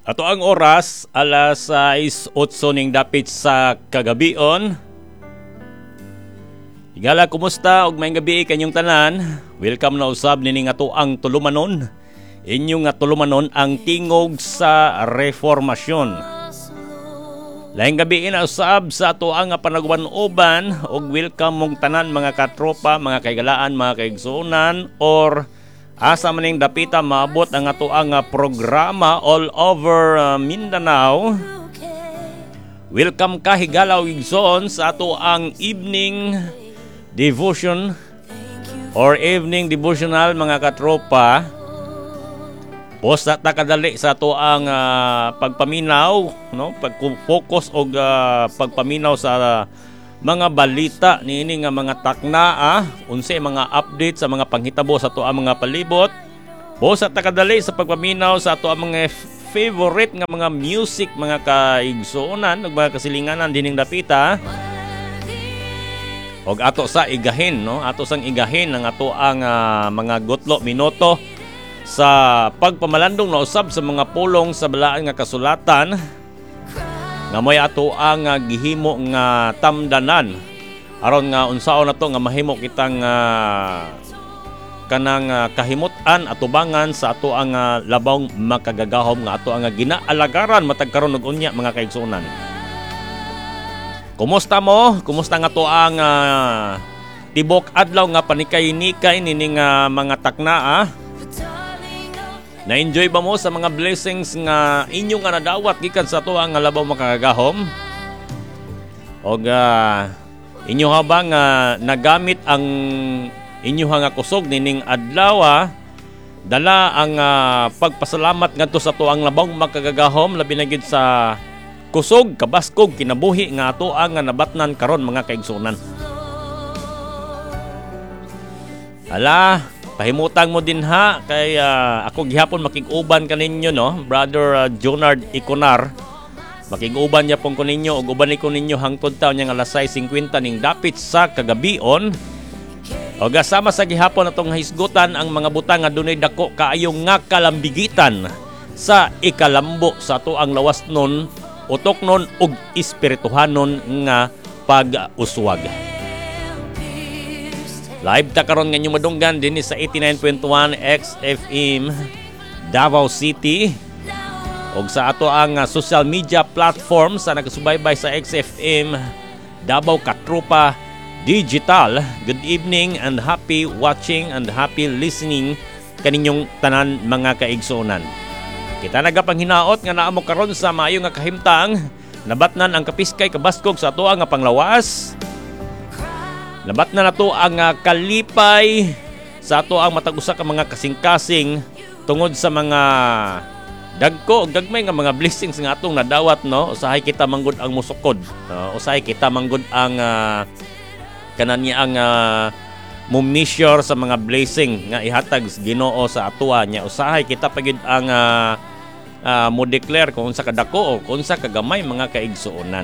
Ato ang oras, alas 6:08 ning dapit sa kagabion. Higala, kumusta? Og may gabi kanyong tanan. Welcome na usab nining ato ang tulumanon. Inyong nga tulumanon ang tingog sa reformasyon. Laing gabi na usab sa ato ang panagwan-uban og welcome mong tanan mga katropa, mga kaigalaan, mga kaigsunan or asa maning dapita maabot ang ato ang programa all over Mindanao. Welcome ka higala og igsoon sa ato ang evening devotion or evening devotional mga katropa. Posta ta kadali sa ato ang pagpaminaw, no? Pag-focus og pagpaminaw sa mga balita niini nga mga takna, unsay mga update sa mga panghitabo sa ato ang mga palibot. Posta ta kadali sa pagpaminaw sa ato ang mga favorite nga mga music, mga kaigsuonan ug mga kasilinganan dining dapita. Og ato sa igahin, no? Ato sang igahin ang ato ang mga gutlo minuto sa pagpamalandong na usab sa mga pulong sa balaan nga kasulatan nga may ato ang gihimo nga tamdanan aron nga unsaon nato nga mahimo kitang kanang kahimutan atubangan sa ato ang labawng makagagahom nga ato ang ginaalagaran matag karon og unya mga kaigsuonan. Kumusta mo? Kumusta nga to ang tibok adlaw nga panikay-nikay nining mga takna? Na-enjoy ba mo sa mga blessings nga inyo nga nadawat gikan sa ato ang labaw makagagahom? Og inyo ha ba nga nagamit ang inyo nga kusog nining adlaw dala ang pagpasalamat ngadto sa ato ang labaw makagagahom labi na gid sa kusog, kabaskog, kinabuhi nga ato ang nabatnan karon mga kaigsunan. Ala, pahimutan mo din ha kay ako gihapon makig-uban kaninyo, no, Brother Jonard Iconar. Makig-uban niya pong kuninyo ug uban ko ninyo hangtod taon nya alas 6:50 ning dapit sa kagabion. Og sama sa gihapon atong hisgutan ang mga butang nga dunay dako kaayo nga kalambigitan sa ikalambo sa ato ang lawas nun, utoknon ug espirituhanon nga pag-uswag. Live ta karon nga inyong madunggan dinhi sa 89.1 XFM Davao City ug sa ato ang social media platform sa nagasubaybay sa XFM Davao Katropa Digital. Good evening and happy watching and happy listening kaninyong tanan mga kaigsuonan. Kita nagapanghinaot nga naa mo karon sa maayo nga kahimtang nabatnan ang kapiskay kabaskog sa ato nga panglawas. Nabatnan nato ang kalipay sa ato ang matag usa ka mga kasing-kasing tungod sa mga dagko ug dagmay nga mga blessings nga atong nadawat, no? Usahay kita manggod ang musukod. Usahay kita manggod ang kananya ang mumisure sa mga blessing nga ihatag Ginoo sa atoa nya. Usahay kita pagid ang mo declare kung sa kadako o kung sa kagamay mga kaigsuonan.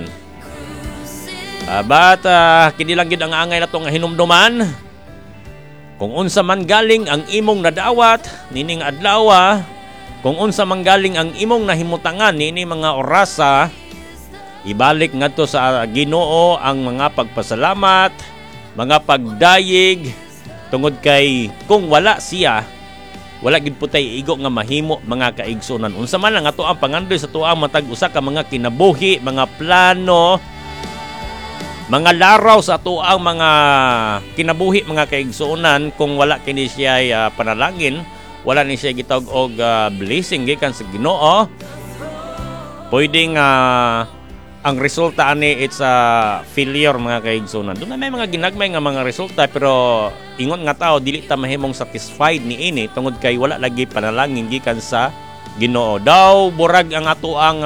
But kini lang gid ang angay nato nga hinumduman. Kung unsa man galing ang imong nadawat nining adlaw, kung unsa man galing ang imong nahimutangan nini mga orasa, ibalik ngadto sa Ginoo ang mga pagpasalamat, mga pagdayeg tungod kay kung wala siya, wala gid putay igo nga mahimo mga kaigsunan. Unsa man ang ato ang pangandoy sa tuang matag usa ka mga kinabuhi, mga plano, mga laraw sa ato ang mga kinabuhi mga kaigsunan, kung wala kini siya panalangin, wala ni siya gitawag og blessing gikan sa Ginoo, pwedeng ang resulta ani it's a failure mga kaigsunan. Doon na may mga ginagmay nga mga resulta pero ingon nga tao dili ta mahimong satisfied ni ini tungod kay wala lagi panalangin gikan sa Ginoo. Daw burag ang ato ang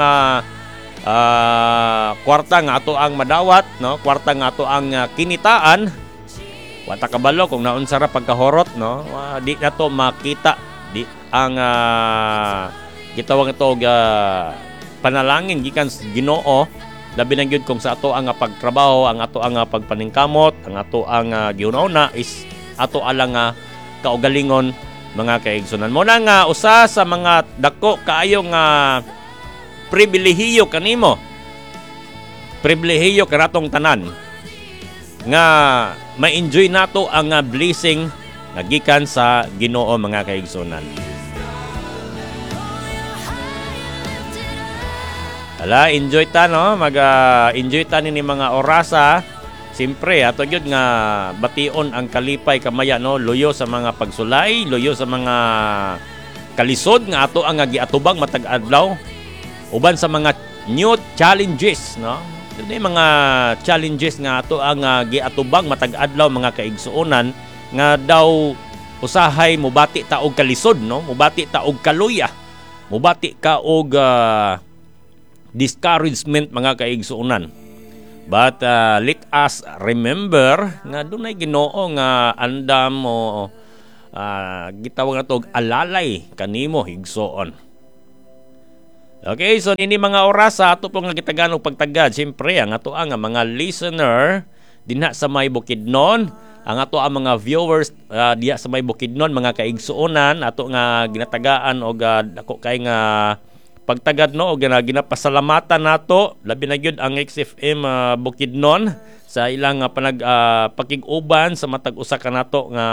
kwarta nga ato ang madawat, no? Kwarta nga ato ang kinitaan. Wata kabalo kung naunsa ra pagkahorot, no? Di na to makita di ang gitawag ito panalangin gikan sa Ginoo. Labi na gyud kung sa ato ang pagtrabaho, ang ato ang pagpaningkamot, ang ato ang giunauna is ato alang kaugalingon mga kaigsunan. Mo na nga usa sa mga dako kaayo nga pribilehiyo kanimo. Pribilehiyo kanatong tanan nga ma-enjoy nato ang blessing nagikan sa Ginoo mga kaigsunan. Ala, enjoy ta no, mag-enjoy ta ni mga orasa. Siyempre, ato gyud nga bation ang kalipay kamaya no, luyo sa mga pagsulay, luyo sa mga kalisod nga ato ang giatubang matag adlaw uban sa mga new challenges no. Dili mga challenges nga ato ang giatubang matag adlaw mga kaigsuonan nga daw usahay mubati ta og kalisod no, mubati ta og kaluya, mubati ka og discouragement mga kaigsuonan. But let us remember nga dunay Ginoo nga andam mo gitawag na to alalay kanimo higsoon. Okay, so ini mga oras sa ato pong gitagan og pagtagad. Siyempre ang ato ang mga listener dinha sa may Bukidnon, ang ato ang mga viewers diha sa may Bukidnon mga kaigsuonan ato nga ginatagaan og dako kay nga pagtagad no og ginapasalamatan nato labi na gyud ang XFM Bukidnon sa ilang pakig-uban sa matag usa ka nato nga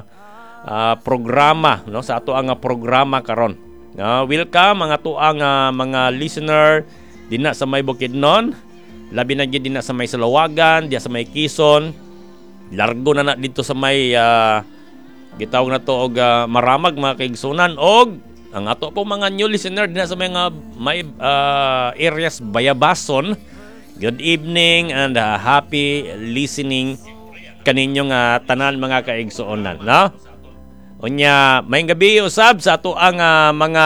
programa no sa ato ang programa karon. Welcome mga ato ang mga listener dinha sa may Bukidnon, labi na gyud dinha sa may Salawagan, diha sa may Quezon, largo na dito sa may gitawag na to og Maramag mga kaigsunan, og ang ato po mga new listener dinha sa mga may areas Bayabason. Good evening and happy listening kaninyong tanan mga kaigsuonan no. Unya, may gabi usab sa ato ang mga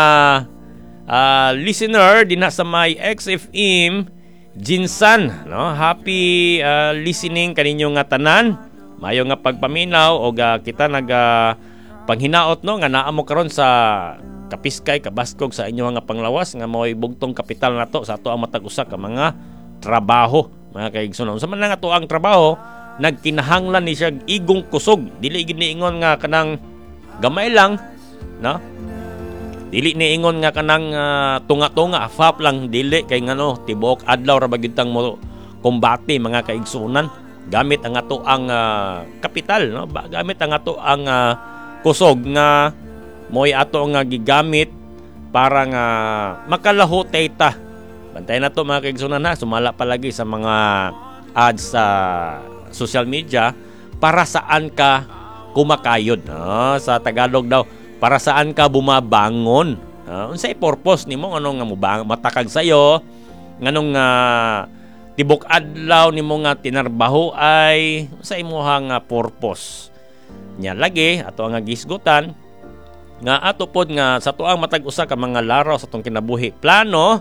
listener dinha sa may XFM Jinsan no. Happy listening kaninyong tanan. Mayo nga pagpaminaw og kita paghinaot no nga naa mo karon sa Kapiskay, Kabaskog sa inyo nga panglawas nga mo'y bugtong kapital nato sa ato ang matag usa ka mga trabaho mga kaigsunon. Sa man nga ato ang trabaho nagkinahanglan ni siya igong kusog, dili gid niingon nga kanang gamay lang no, dili niingon nga kanang tunga-tunga afap lang, dili kay ngano tibuok adlaw ra bagitang mo kumbati mga kaigsunan gamit ang ato ang kapital no, gamit ang ato ang kusog nga mo'y ato nga gigamit para nga makalaho ta. Bantay na to mga kaigsunan ha, sumala palagi sa mga ads sa social media para saan ka kumakayod no? Sa Tagalog daw, para saan ka bumabangon unsay purpose nimo, anong nga matakag sayo, nganong tibok adlaw nimo nga tinarbaho ay unsay imong purpose nya lagi ato nga gisgutan nga ato pod nga sa tuang matag usa ka mga laraw sa tong kinabuhi plano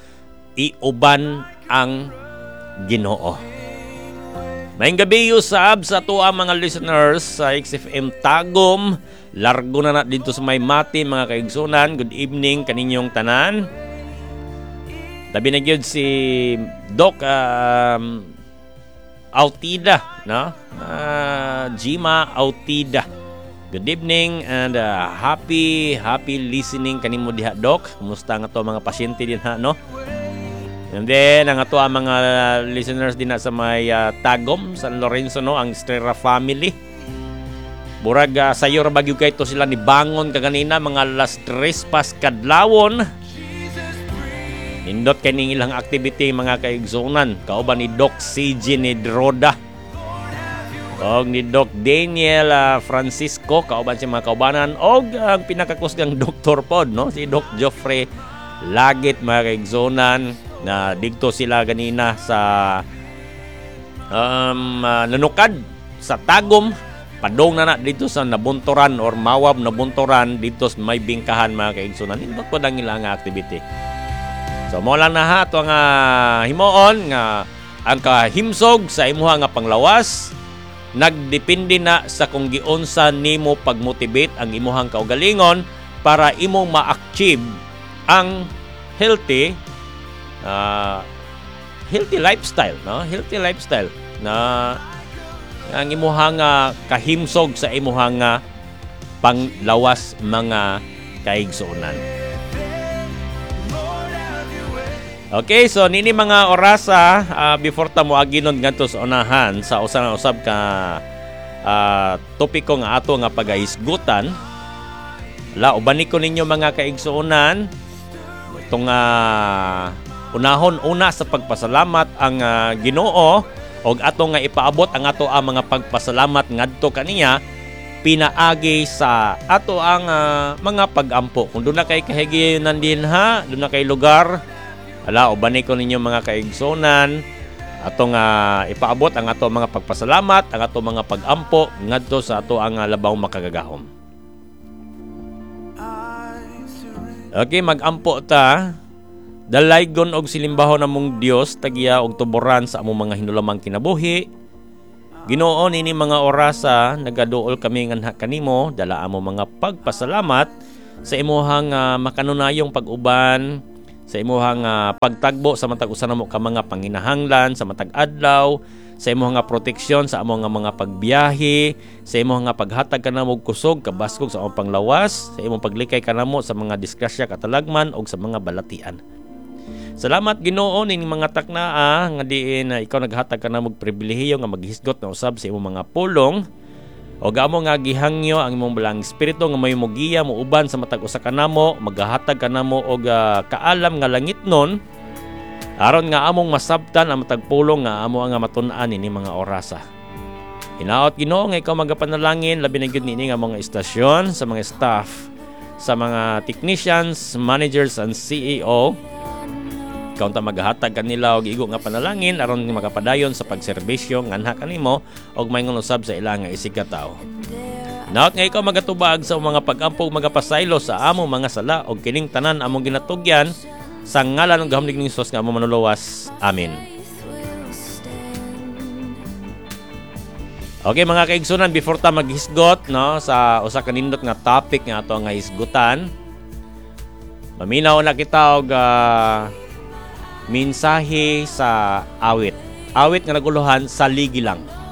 iuban ang Ginoo. Maayong gabi usab sa tuang mga listeners sa XFM Tagum, largo na dito sa may Mati mga kaigsunan. Good evening kaninyong tanan. Labi na gyud si Doc Autida no, Jima Autida. Good evening and happy listening kanimo diha Doc. Kumusta nga to mga pasyente din ha no? And then ang ato ang mga listeners din sa may Tagum, San Lorenzo no, ang Estrella family. Burag sayo ra bagyo kay to sila ni bangon kaganina mga alas 3 pas kadlawon. Nindot kay ning ilang activity mga kaigsunan, kauban ni Doc CG ni Droda. Og ni Doc Daniel Francisco, kauban si mga kaubanan, og ang pinakakusgang doktor pod no, si Doc Joffrey Lagit mga kaigsunan. Na dito sila ganina sa nanukad sa Tagum, padong na dito sa Nabuntoran or Mawab Nabuntoran dito sa may bingkahan mga kaigsunan. Indot po lang ilang activity. So mo lang na ha ito nga himoon nga ang kahimsog sa imuha nga panglawas nagdepende na sa kung giunsa nimo pagmotivate ang imuhang kaugalingon para imong ma-achieve ang healthy lifestyle no, healthy lifestyle na ang imuhang kahimsog sa imuhang panglawas mga kaigsuonan. Okay, so nini mga orasa before ta mo aginon ngadto sa unahan sa usa na usab ka topiko nga ato nga pagahisgutan. La ubani ko ninyo mga kaigsuonan itong unahon una sa pagpasalamat ang Ginoo og ato nga ipaabot ang ato ang mga pagpasalamat ngadto kaniya pinaagi sa ato ang mga pagampo. Kung doon na kay kahiginan din ha, doon na kay lugar, ala, ubani ko ninyo mga kaigsonan, ato nga ipaabot ang ato mga pagpasalamat, ang ato mga pagampo, ngadto sa ato ang labaw makagagahom. Okay, magampo ta. Dalaygon og silimbaho namong Dios tagiya og tuboran sa among mga hinulamang kinabuhi. Ginoo nini mga orasa nagaduol kami nganha kanimo dala amo mga pagpasalamat sa imuhang makanunayong pag-uban, sa imuhang pagtagbo sa matag usa namo ka mga panginahanglan sa matag adlaw, sa imuhang proteksyon sa among mga pagbiyahe, sa imuhang paghatag kanamo og kusog kabaskog sa among panglawas, sa imong paglikay kanamo sa mga disgrasya katalagman og sa mga balatian. Salamat Ginoo ning mga taknaa nga diin ikaw naghatag ka na og pribilehiyo nga maghisgot na usab sa imong mga pulong o amo nga gihangyo ang imong balang espiritu nga may mugiya mo uban sa matag usa kanamo maghatag kanamo og kaalam nga langitnon aron nga among masabtan ang matag pulong nga amo nga matun-an ini mga orasa. Hinaot Ginoo nga ikaw magapanalangin labi na gyud niini nga mga istasyon sa mga staff, sa mga technicians, managers and CEO. Ikaw ta maghatag kanila og igo nga panalangin aron makapadayon sa pagserbisyo nganha kanimo og mayngon usab sa ilang nga isig ka tawo. Naot nga ikaw magatubag sa mga pag-ampog magapasaylo sa among mga sala og kining tanan among ginatugyan sa ngalan ng gahamlig ning Hesus nga among manuluwas. Amen. Okay mga kaigsunan, before ta maghisgot no sa usa ka nindot nga topic nga ato nga hisgutan. Maminaw na kita og mensahe sa awit. Awit nga naguluhan sa ligi lang.